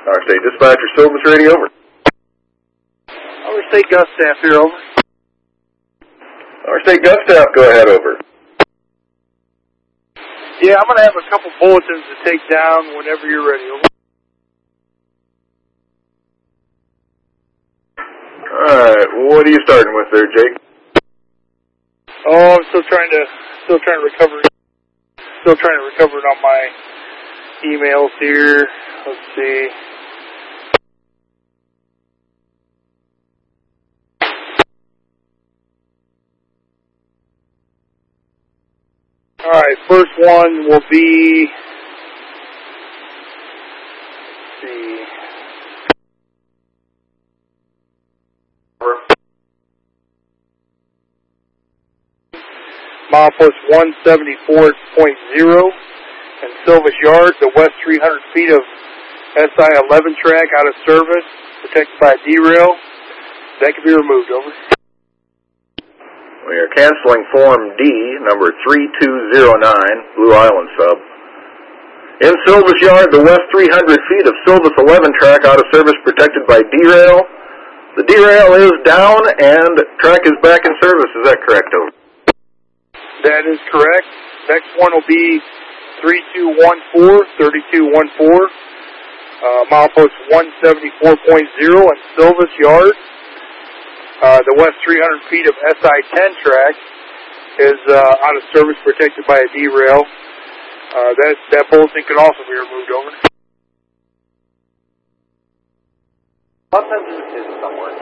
Our State Dispatcher, Silvis Radio, over. Our State Gus Staff here, over. Our State Gus Staff, go ahead, over. Yeah, I'm going to have a couple bulletins to take down whenever you're ready, over. Alright, what are you starting with there, Jake? Oh, I'm still trying to recover it on my emails here. Let's see. All right, first one will be, let's see. Milepost 174.0 in Silvis Yard, the west 300 feet of SI-11 track out of service, protected by a derail. That can be removed, over. We are canceling Form D, number 3209, Blue Island sub. In Silvis Yard, the west 300 feet of Silvis 11 track out of service, protected by derail. The derail is down and track is back in service. Is that correct, over? That is correct. Next one will be 3214, milepost 174.0 in Silvis Yard. The west 300 feet of SI-10 track is out of service, protected by a derail. That bulletin can also be removed, over. Button is somewhere.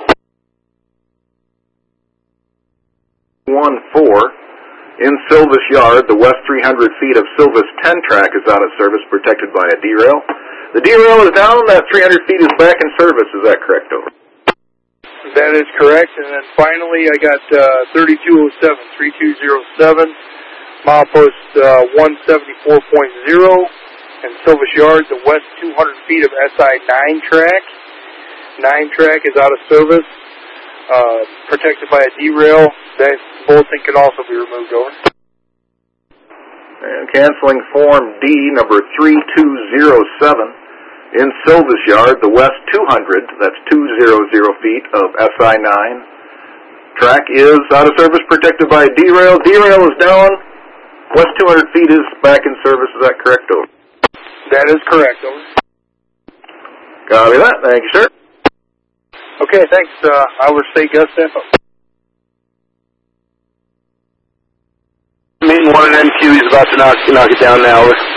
14. In Silvis Yard, the west 300 feet of Silvis 10 track is out of service, protected by a derail. The derail is down, that 300 feet is back in service. Is that correct, over? That is correct. And then finally, I got 3207, milepost 174.0 in Silvis Yard, the west 200 feet of SI-9 track. 9 track is out of service, protected by a derail. That bulletin can also be removed, over. And canceling Form D, number 3207. In Silvis Yard, the west 200, that's 200 feet of SI-9. Track is out of service, protected by a derail. Derail is down. West 200 feet is back in service. Is that correct, over? That is correct, over. Copy that. Thank you, sir. Okay, thanks. Our State Gus Staff. Meeting 1 and MQ, he's about to knock it down now.